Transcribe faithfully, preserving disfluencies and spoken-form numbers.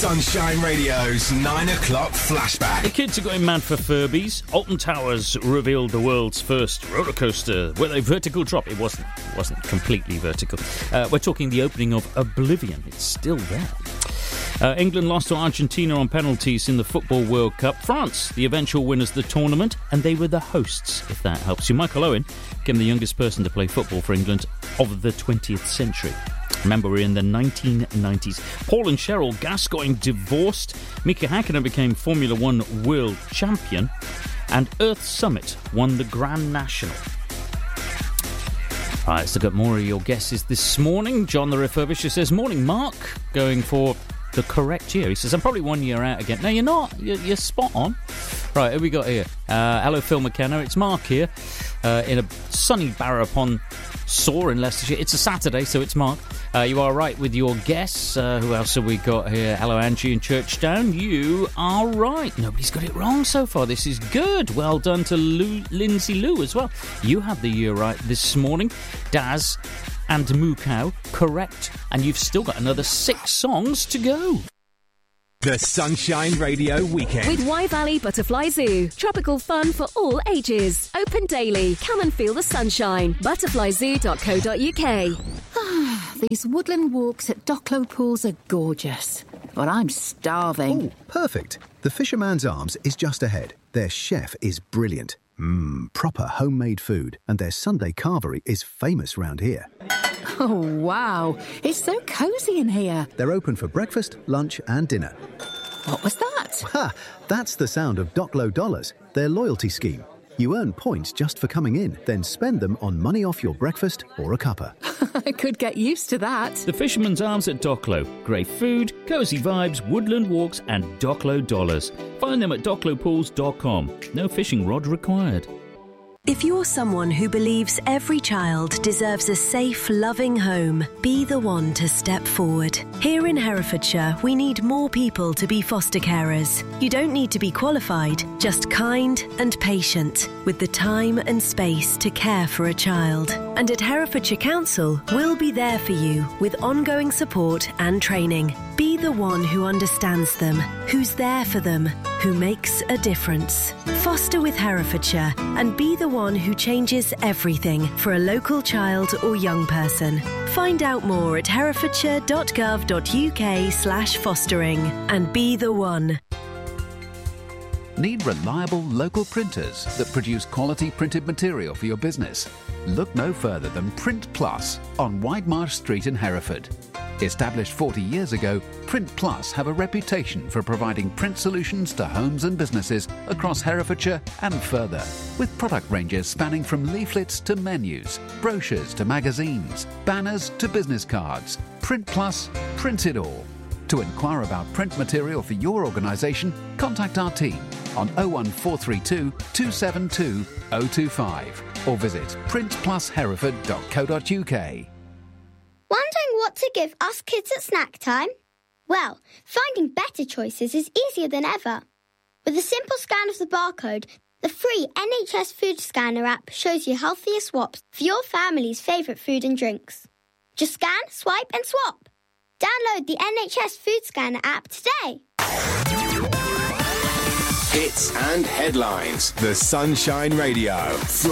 Sunshine Radio's nine o'clock flashback. The kids are going mad for Furbies. Alton Towers revealed the world's first roller coaster with a vertical drop. It wasn't, it wasn't completely vertical. Uh, we're talking the opening of Oblivion. It's still there. Uh, England lost to Argentina on penalties in the Football World Cup. France, the eventual winners of the tournament, and they were the hosts, if that helps you. Michael Owen became the youngest person to play football for England of the twentieth century. Remember, we're in the nineteen nineties. Paul and Cheryl Gascoigne divorced. Mika Hakkinen became Formula One world champion. And Earth Summit won the Grand National. All right, let's look at more of your guesses this morning. John the Refurbisher says, morning, Mark. Going for the correct year. He says, I'm probably one year out again. No, you're not. You're, you're spot on. Right, who we got here? Uh, hello, Phil McKenna. It's Mark here uh, in a sunny Barrow-upon-Soar in Leicestershire. It's a Saturday, so it's Mark. Uh, you are right with your guess. Uh, who else have we got here? Hello, Angie in Churchdown. You are right. Nobody's got it wrong so far. This is good. Well done to Lou, Lindsay Lou as well. You had the year right this morning. Daz and Mukau, correct. And you've still got another six songs to go. The Sunshine Radio Weekend. With Y Valley Butterfly Zoo. Tropical fun for all ages. Open daily. Come and feel the sunshine. butterfly zoo dot co dot uk. These woodland walks at Docklow Pools are gorgeous. But I'm starving. Oh, perfect. The Fisherman's Arms is just ahead. Their chef is brilliant. Mmm, proper homemade food. And their Sunday carvery is famous round here. Oh, wow. It's so cosy in here. They're open for breakfast, lunch and dinner. What was that? Ha! That's the sound of Docklow Dollars, their loyalty scheme. You earn points just for coming in, then spend them on money off your breakfast or a cuppa. I could get used to that. The Fisherman's Arms at Docklow. Great food, cosy vibes, woodland walks and Docklow Dollars. Find them at docklow pools dot com. No fishing rod required. If you're someone who believes every child deserves a safe, loving home, be the one to step forward. Here in Herefordshire, we need more people to be foster carers. You don't need to be qualified, just kind and patient, with the time and space to care for a child. And at Herefordshire Council, we'll be there for you with ongoing support and training. Be the one who understands them, who's there for them, who makes a difference. Foster with Herefordshire and be the one who changes everything for a local child or young person. Find out more at herefordshire dot gov dot uk slash fostering and be the one. Need reliable local printers that produce quality printed material for your business? Look no further than Print Plus on Widemarsh Street in Hereford. Established forty years ago, Print Plus have a reputation for providing print solutions to homes and businesses across Herefordshire and further, with product ranges spanning from leaflets to menus, brochures to magazines, banners to business cards. Print Plus, print it all. To inquire about print material for your organisation, contact our team on oh one four three two, two seven two, oh two five or visit print plus hereford dot co dot uk. Wondering what to give us kids at snack time? Well, finding better choices is easier than ever. With a simple scan of the barcode, the free N H S Food Scanner app shows you healthier swaps for your family's favourite food and drinks. Just scan, swipe and swap. Download the N H S Food Scanner app today. Hits and headlines. The Sunshine Radio.